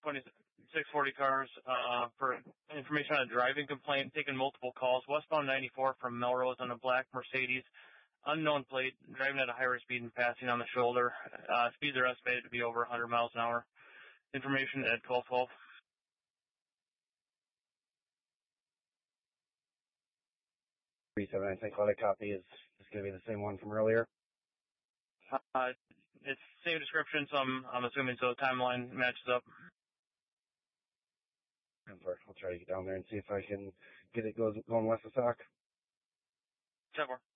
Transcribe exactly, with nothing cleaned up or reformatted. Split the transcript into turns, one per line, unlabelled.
twenty-six forty cars, uh, for information on a driving complaint, taking multiple calls. Westbound ninety-four from Melrose on a black Mercedes, unknown plate, driving at a higher speed and passing on the shoulder. Uh, speeds are estimated to be over one hundred miles an hour. Information at twelve twelve.
three seven, I think audit copy is, is going to be the same one from earlier.
Uh, it's same description, so I'm, I'm assuming so. The timeline matches up.
I'll try to get down there and see if I can get it goes, going west of Sauk.
ten four.